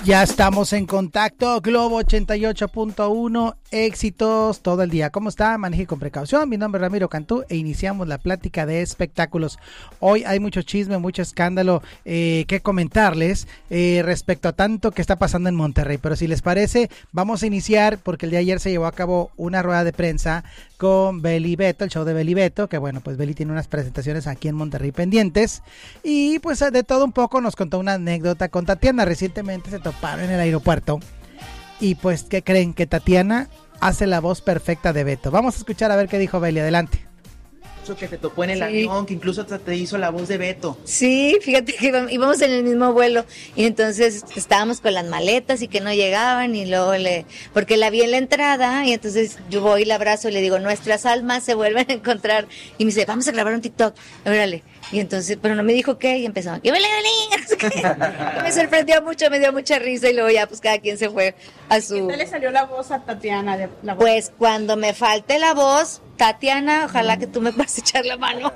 Ya estamos en contacto, Globo 88.1, éxitos todo el día. ¿Cómo está? Maneje con precaución. Mi nombre es Ramiro Cantú e iniciamos la plática de espectáculos. Hoy hay mucho chisme, mucho escándalo que comentarles respecto a tanto que está pasando en Monterrey. Pero si les parece, vamos a iniciar porque el día de ayer se llevó a cabo una rueda de prensa con Beli Beto, el show de Beli Beto, que bueno, pues Beli tiene unas presentaciones aquí en Monterrey pendientes. Y pues de todo un poco nos contó una anécdota con Tatiana. Recientemente se toparon en el aeropuerto y pues ¿qué creen? Que Tatiana hace la voz perfecta de Beto. Vamos a escuchar a ver qué dijo Beli, adelante. Que te topó en el avión, que incluso te hizo la voz de Beto. Sí, fíjate que íbamos en el mismo vuelo y entonces estábamos con las maletas y que no llegaban y luego porque la vi en la entrada y entonces yo voy y la abrazo y le digo, nuestras almas se vuelven a encontrar y me dice, vamos a grabar un TikTok, órale. Y entonces, pero no me dijo qué y empezó, ¡qué me sorprendió mucho, me dio mucha risa y luego ya pues cada quien se fue a su... ¿Qué tal le salió la voz a Tatiana? Pues cuando me falte la voz, Tatiana, ojalá que tú me puedas echar la mano.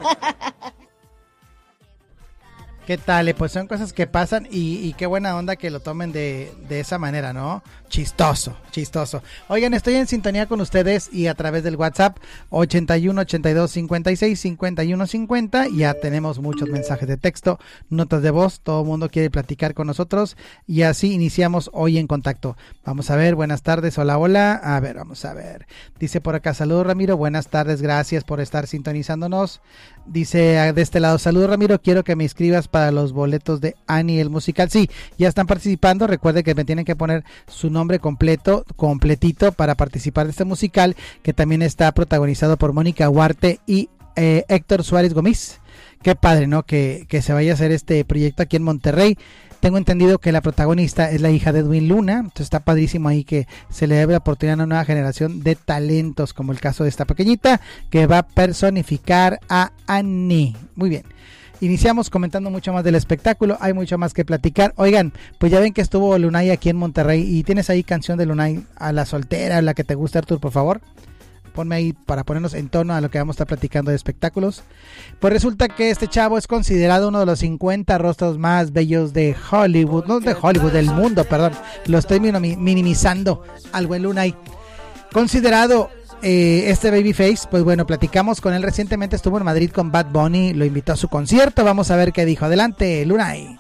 ¿Qué tal? Pues son cosas que pasan y qué buena onda que lo tomen de esa manera, ¿no? Chistoso. Oigan, estoy en sintonía con ustedes y a través del WhatsApp 81 82 56 51 50. Ya tenemos muchos mensajes de texto, notas de voz, todo el mundo quiere platicar con nosotros y así iniciamos hoy en contacto. Vamos a ver, buenas tardes, hola. A ver, vamos a ver. Dice por acá, saludos Ramiro, buenas tardes, gracias por estar sintonizándonos. Dice de este lado, saludos Ramiro, quiero que me inscribas para los boletos de Annie el musical. Sí, ya están participando, recuerde que me tienen que poner su nombre completito para participar de este musical, que también está protagonizado por Mónica Huarte y Héctor Suárez Gómez. Qué padre, ¿no? Que se vaya a hacer este proyecto aquí en Monterrey. Tengo entendido que la protagonista es la hija de Edwin Luna, entonces está padrísimo ahí que se le dé la oportunidad a una nueva generación de talentos, como el caso de esta pequeñita, que va a personificar a Annie. Muy bien. Iniciamos comentando mucho más del espectáculo, hay mucho más que platicar. Oigan, pues ya ven que estuvo Lunay aquí en Monterrey y tienes ahí canción de Lunay a la soltera, la que te gusta, Artur, por favor. Ponme ahí para ponernos en tono a lo que vamos a estar platicando de espectáculos. Pues resulta que este chavo es considerado uno de los 50 rostros más bellos de Hollywood, no de Hollywood, del mundo, perdón. Lo estoy minimizando al buen Lunay. Considerado este Babyface, pues bueno, platicamos con él recientemente, estuvo en Madrid con Bad Bunny, lo invitó a su concierto, vamos a ver qué dijo. Adelante, Lunay.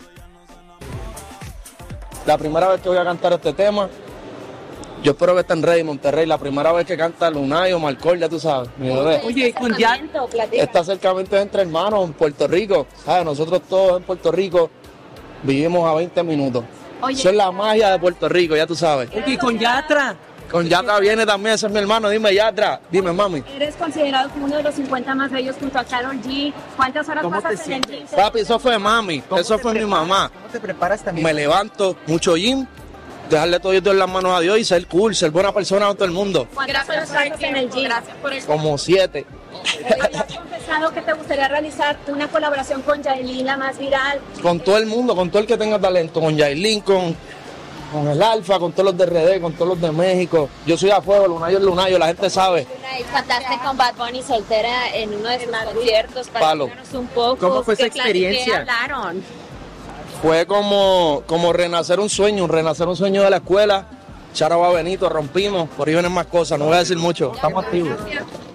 La primera vez que voy a cantar este tema, yo espero que estén ready, Monterrey, la primera vez que canta Lunay o Marcol, ya tú sabes, mi bebé. Oye, con ya... Este acercamiento entre hermanos en Puerto Rico, ¿sabes? Nosotros todos en Puerto Rico vivimos a 20 minutos. Oye, eso es la magia de Puerto Rico, ya tú sabes. Oye, con Yatra. Con Yatra viene también, ese es mi hermano, dime Yatra, dime mami. Eres considerado como uno de los 50 más bellos junto a Karol G. ¿Cuántas horas pasas en el gym? Papi, eso fue mami, eso fue mi mamá. ¿Cómo te preparas también? Me levanto, mucho gym, dejarle todo en las manos a Dios y ser cool, ser buena persona con todo el mundo. ¿Cuántas horas pasas en el gym? Gracias por eso. Como 7. ¿Has confesado que te gustaría realizar una colaboración con Yailin, la más viral? Con todo el mundo, con todo el que tenga talento, con Yailin, con el Alfa, con todos los de RD, con todos los de México. Yo soy a fuego, Lunayo es Lunayo, la gente sabe. Cantaste con Bad Bunny soltera en uno de sus conciertos. Palo. Un poco. ¿Cómo fue esa experiencia? ¿Qué hablaron? Fue como renacer un sueño de la escuela. Charo va Benito, rompimos, por ahí vienen más cosas, no voy a decir mucho, estamos activos.